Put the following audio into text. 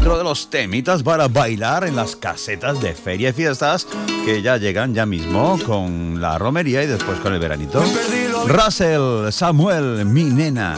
otro de los temitas para bailar en las casetas de feria y fiestas que ya llegan ya mismo con la romería y después con el veranito. Russell Samuel, mi nena.